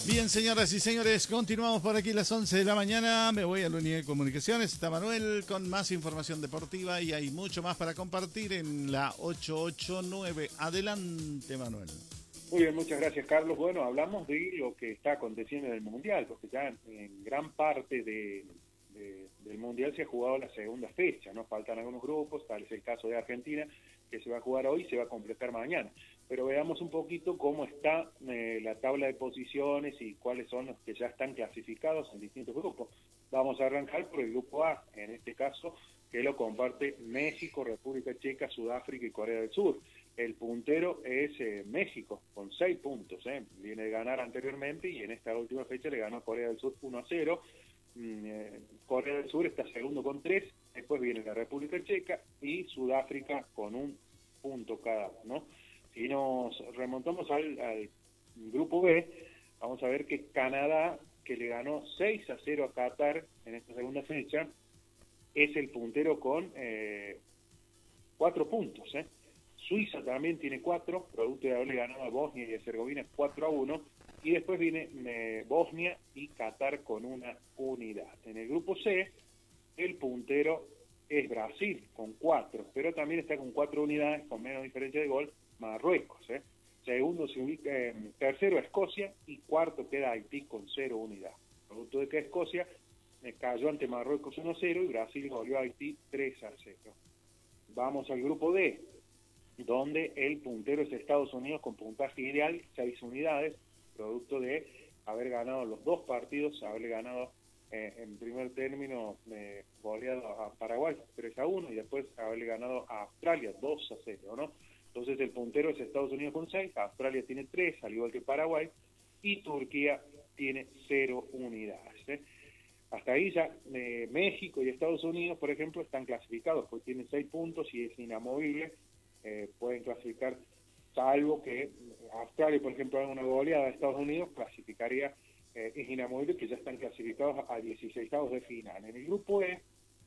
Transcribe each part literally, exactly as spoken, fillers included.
Bien, señoras y señores, continuamos por aquí las once de la mañana. Me voy a la unidad de comunicaciones. Está Manuel con más información deportiva y hay mucho más para compartir en la ochocientos ochenta y nueve. Adelante, Manuel. Muy bien, muchas gracias, Carlos. Bueno, hablamos de lo que está aconteciendo en el Mundial, porque ya en, en gran parte de, de, del Mundial se ha jugado la segunda fecha, ¿no? Faltan algunos grupos, tal es el caso de Argentina, que se va a jugar hoy y se va a completar mañana. Pero veamos un poquito cómo está eh, la tabla de posiciones y cuáles son los que ya están clasificados en distintos grupos. Vamos a arrancar por el grupo A, en este caso, que lo comparte México, República Checa, Sudáfrica y Corea del Sur. El puntero es eh, México, con seis puntos. ¿eh? Viene de ganar anteriormente y en esta última fecha le ganó a Corea del Sur uno a cero. Mm, eh, Corea del Sur está segundo con tres, después viene la República Checa y Sudáfrica con un punto cada uno. Si nos remontamos al, al grupo B, vamos a ver que Canadá, que le ganó seis a cero a Qatar en esta segunda fecha, es el puntero con eh, cuatro puntos. ¿eh? Suiza también tiene cuatro, producto de haberle ganado a Bosnia y Herzegovina cuatro a uno, y después viene eh, Bosnia y Qatar con una unidad. En el grupo C, el puntero es Brasil con cuatro, pero también está con cuatro unidades, con menos diferencia de gol, Marruecos. ¿eh? Segundo se ubica, eh, tercero Escocia y cuarto queda Haití con cero unidades. Producto de que Escocia eh, cayó ante Marruecos uno a cero y Brasil goleó a Haití tres a cero. Vamos al grupo D, donde el puntero es Estados Unidos con puntaje ideal, seis unidades, producto de haber ganado los dos partidos, haberle ganado eh, en primer término eh, goleado a Paraguay tres a uno y después haberle ganado a Australia dos a cero, ¿no? Entonces el puntero es Estados Unidos con seis, Australia tiene tres, al igual que Paraguay, y Turquía tiene cero unidades. ¿eh? Hasta ahí ya eh, México y Estados Unidos, por ejemplo, están clasificados, porque tienen seis puntos y es inamovible. Eh, pueden clasificar, salvo que Australia, por ejemplo, haga una goleada a Estados Unidos, clasificaría, eh, es inamovible, que ya están clasificados a dieciseisavos de final. En el grupo E,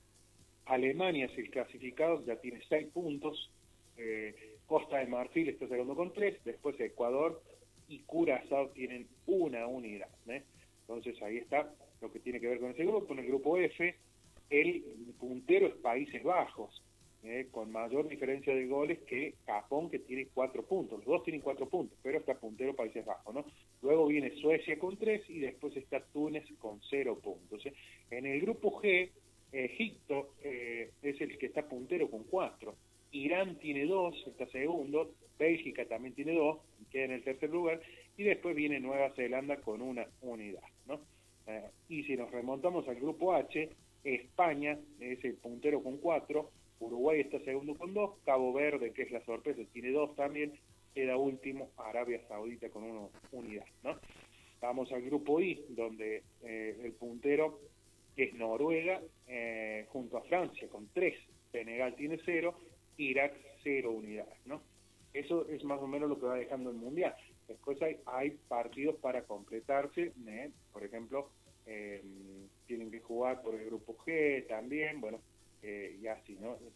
Alemania es el clasificado, ya tiene seis puntos, eh, Costa de Marfil está segundo con tres, después Ecuador y Curazao tienen una unidad. ¿eh? Entonces ahí está lo que tiene que ver con ese grupo. En el grupo F, el puntero es Países Bajos, Eh, con mayor diferencia de goles que Japón, que tiene cuatro puntos. Los dos tienen cuatro puntos, pero está puntero Países Bajos, ¿no? Luego viene Suecia con tres y después está Túnez con cero puntos. ¿eh? En el grupo G, Egipto eh, es el que está puntero con cuatro. Irán tiene dos, está segundo. Bélgica también tiene dos, queda en el tercer lugar. Y después viene Nueva Zelanda con una unidad, ¿no? Eh, y si nos remontamos al grupo H, España es el puntero con cuatro. Uruguay está segundo con dos, Cabo Verde, que es la sorpresa, tiene dos también, queda último Arabia Saudita con una unidad, ¿no? Vamos al grupo I, donde eh, el puntero es Noruega, eh, junto a Francia con tres, Senegal tiene cero, Irak cero unidades, ¿no? Eso es más o menos lo que va dejando el Mundial. Después hay, hay partidos para completarse, ¿eh? Por ejemplo, eh, tienen que jugar por el grupo G también, bueno, Eh, y así, ¿no?